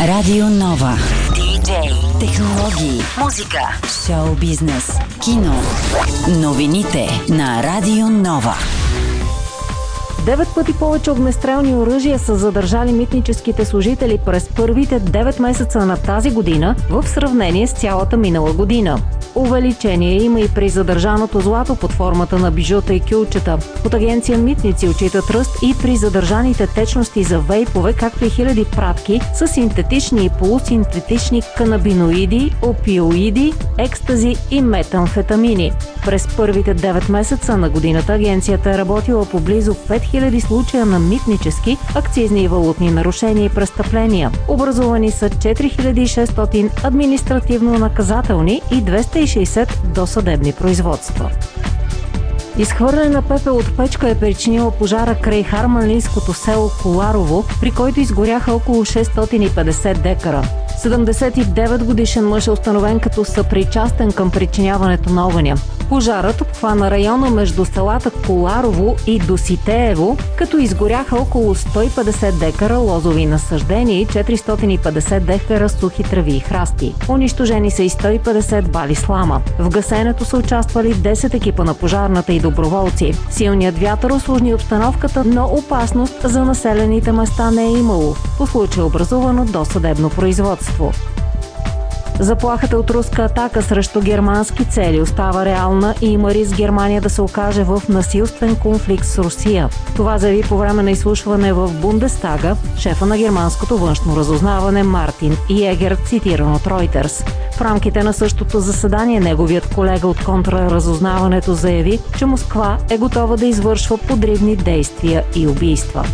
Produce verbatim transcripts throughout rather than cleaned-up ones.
Радио Нова. Диджей, технологии, музика, шоу бизнес, кино. Новините на Радио Нова. Девет пъти повече огнестрелни оръжия са задържали митническите служители през първите девет месеца на тази година в сравнение с цялата минала година. Увеличение има и при задържаното злато под формата на бижута и кюлчета. От агенция Митници отчитат ръст и при задържаните течности за вейпове, както и хиляди пратки с синтетични и полусинтетични канабиноиди, опиоиди, екстази и метамфетамини. През първите девет месеца на годината агенцията е работила по близо пет хиляди случая на митнически, акцизни и валутни нарушения и престъпления. Образувани са четири хиляди и шестстотин административно-наказателни и двеста и шейсет досъдебни производства. Изхвърляне на пепел от печка е причинила пожара край харманлийското село Коларово, при който изгоряха около шестстотин и петдесет декара. седемдесет и девет годишен мъж е установен като съпричастен към причиняването на огъня. Пожарът обхвана района между селата Коларово и Доситеево, като изгоряха около сто и петдесет декара лозови насаждения и четиристотин и петдесет декара сухи трави и храсти. Унищожени са и сто и петдесет бали слама. В гасенето са участвали десет екипа на пожарната и доброволци. Силният вятър усложни обстановката, но опасност за населените места не е имало. По случай образувано досъдебно производство. Заплахата от руска атака срещу германски цели остава реална и има риск Германия да се окаже в насилствен конфликт с Русия. Това заяви по време на изслушване в Бундестага шефа на германското външно разузнаване Мартин Йегер, цитиран от Reuters. В рамките на същото заседание неговият колега от контраразузнаването заяви, че Москва е готова да извършва подривни действия и убийства.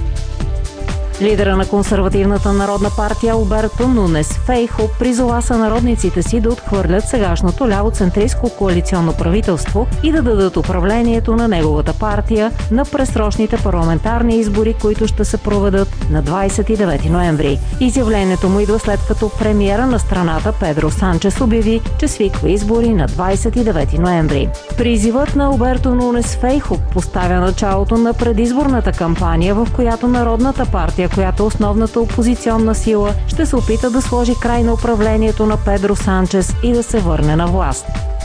Лидера на консервативната народна партия Алберто Нунес Фейхо призова сънародниците си да отхвърлят сегашното лявоцентристко коалиционно правителство и да дадат управлението на неговата партия на предсрочните парламентарни избори, които ще се проведат на двадесет и девети ноември. Изявлението му идва след като премиера на страната Педро Санчес обяви, че свиква избори на двадесет и девети ноември. Призивът на Алберто Нунес Фейхо поставя началото на предизборната кампания, в която Народната партия, която основната опозиционна сила, ще се опита да сложи край на управлението на Педро Санчес и да се върне на власт.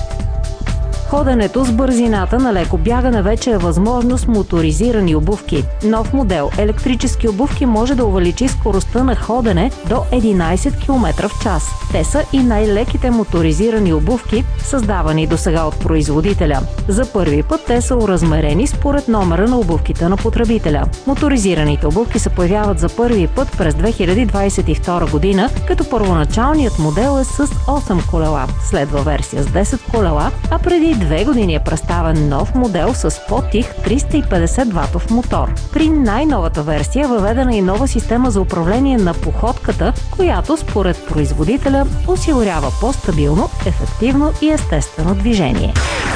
Ходенето с бързината на леко бягане вече е възможно с моторизирани обувки. Нов модел електрически обувки може да увеличи скоростта на ходене до единадесет километра в час. Те са и най-леките моторизирани обувки, създавани досега от производителя. За първи път те са оразмерени според номера на обувките на потребителя. Моторизираните обувки се появяват за първи път през две хиляди двадесет и втора година, като първоначалният модел е с осем колела. Следва версия с десет колела, а преди две години е представен нов модел с по-тих триста и петдесет ватов мотор. При най-новата версия е въведена и нова система за управление на походката, която според производителя осигурява по-стабилно, ефективно и естествено движение.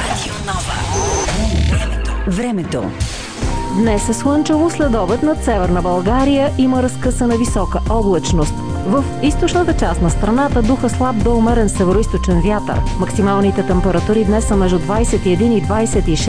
Времето. Днес е слънчево, след обед над северна България има разкъсана висока облачност. В източната част на страната духа слаб до умерен североизточен вятър. Максималните температури днес са между двадесет и един и двадесет и шест